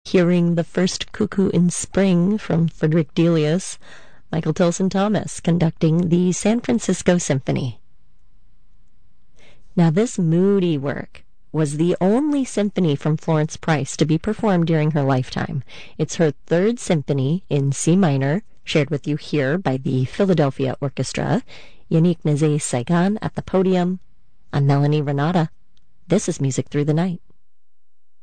Hearing the First Cuckoo in Spring from Frederick Delius, Michael Tilson Thomas conducting the San Francisco Symphony. Now this moody work was the only symphony from Florence Price to be performed during her lifetime. It's her third symphony in C minor, shared with you here by the Philadelphia Orchestra. Yannick Nézet-Séguin at the podium. I'm Melanie Renata. This is Music Through the Night.